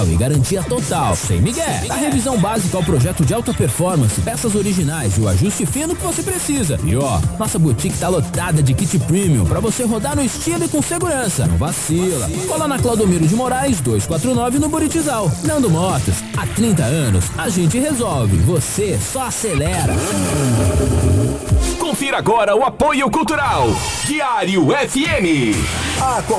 e garantia total, sem migué. Da revisão básica ao projeto de alta performance, peças originais e o ajuste fino que você precisa. E ó, nossa boutique tá lotada de kit premium pra você rodar no estilo e com segurança. Não vacila. Cola na Claudomiro de Moraes 249 no Buritizal. Nando Motos, há 30 anos a gente resolve, você só acelera. Confira agora o apoio cultural Diário FM.